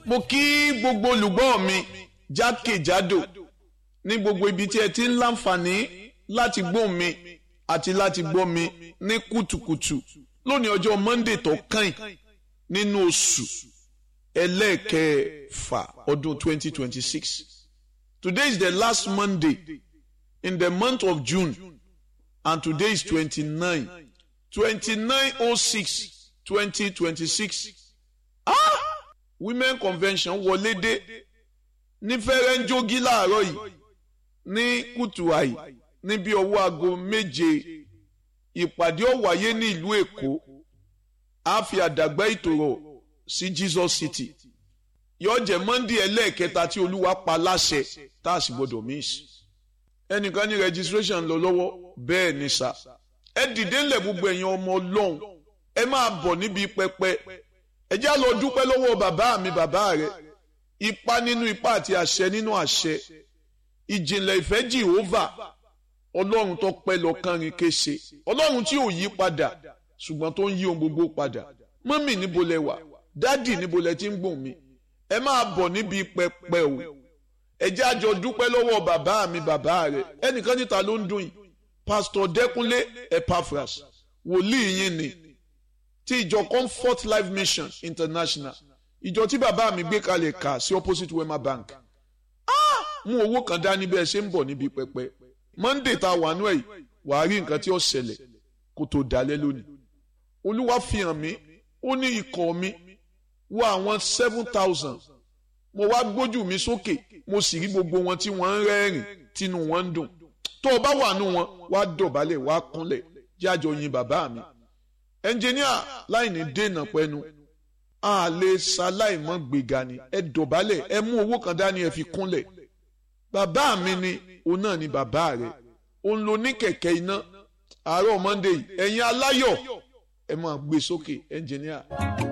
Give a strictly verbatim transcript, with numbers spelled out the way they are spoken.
mo kí gbogbo olùgbọ́ mi jákèjádò ní gbogbo ibi tí ẹ ti ń láǹfààní láti gbọ́ mi àti láti gbọ́ mi ní kùtùkùtù lónìí ọjọ́ Monday tó kàn nínú oṣù ẹlẹ́ẹ̀kẹfà ọdún twenty twenty-six. Today is the last Monday in the month of June and today is twenty-nine twenty-nine oh six twenty twenty-six. Ah! Women Convention wọlé dé ní fẹ́rẹ́ ń jogi láàárọ̀ yìí ní kùtù àì níbi ọwọ́ aago méje. Ìpàdé ó wáyé ní ìlú Èkó á fi àdàgbà ìtòrò sí Jesus City. Yóò jẹ́ Monday ẹlẹ́ẹ̀kẹta tí Olúwa pa láṣẹ tá a sì gbọdọ̀ miss. Ẹnìkan ní registration lọ lọ́wọ́ bẹ́ẹ̀ ni sà. Ẹ dìde ńlẹ̀ gbogbo ẹ̀yin ọmọ Ọlọ́run ẹ máa bọ̀ níbi pẹpẹ. Ẹ já lọ dúpẹ́ lọ́wọ́ bàbá mi bàbá rẹ̀. Ipa nínú ipa àti àṣẹ nínú àṣẹ. Ìjìnlẹ̀ ìfẹ́ Jehovah. Ọlọ́run tó pẹ́ lọ kánrin kése. Ọlọ́run tí ò yí padà ṣùgbọ́n tó ń yí ohun gbogbo padà. Mọ́mì níbo lẹ wà? Dádì níbo lẹ ti ń gbọ̀n mi? Ẹ máa bọ̀ níbi pẹpẹ o. Ẹ jẹ́ àjọ dúpẹ́ lọ́wọ́ bàbá mi bàbá rẹ̀. Ẹnìkan níta ló ń dùn yìí. Pastor Dẹ́kunlé Epaphras wòlíì yín ni ti ìjọ Comfort Life Mission International. Ìjọ tí bàbá mi gbé kalẹ̀ kà sí opposite Wema Bank. Ah! Mú owó kan dání bẹ́ẹ̀ ṣe ń bọ̀ níbi pẹpẹ. Monday ta wà nú ẹ̀ wàá rí nǹkan tí ó ṣẹlẹ̀ kó tó dalẹ̀ lónìí. Olúwa fi hàn mí ó ní ikọ̀ mi wọ àwọn seven thousand. Mo wá gbójú mi sókè mo sì rí gbogbo wọn tí wọ́n ń rẹ́rìn tínú wọn ń dùn. Tó o bá wà nú wọn wá dọ̀bálẹ̀ wá kúnlẹ̀ jájọ yin bàbá mi. Ẹnjìníà láì ní dènà pẹ́nu a lè ṣaláìmọ́ gbéga ni ẹ dọ̀bálẹ̀ ẹ mú owó kan dání ẹ fi kúnlẹ̀. Bàbá mi ni òun náà ni bàbá rẹ̀ òun ló ní kẹ̀kẹ́ iná àárọ̀ Monday ẹ̀yin aláyọ̀ ẹ máa gbé sókè ẹnjìníà.